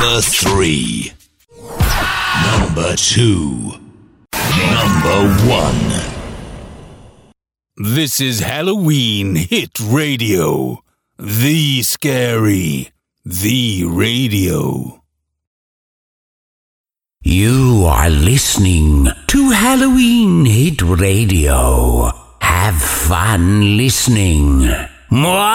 Number 3. Number 2. Number 1. This is Halloween Hit Radio. The Scary. The Radio. You are listening to Halloween Hit Radio. Have fun listening.